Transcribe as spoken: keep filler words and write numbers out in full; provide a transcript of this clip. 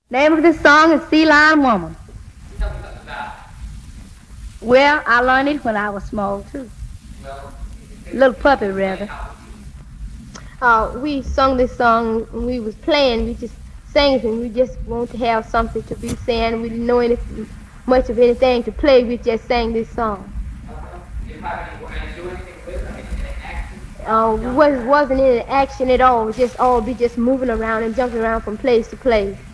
Name of this song is Sea Lion Woman. Tell me something about Well, I learned it when I was small, too. it. Well, Little puppy, rather. Uh, we sung this song when we was playing. We just sang it and we just want to have something to be saying. We didn't know any, much of anything to play. We just sang this song. You probably didn't do anything with it. I mean, any action. Uh, was, wasn't any action at all. It was just all be just moving around and jumping around from place to place.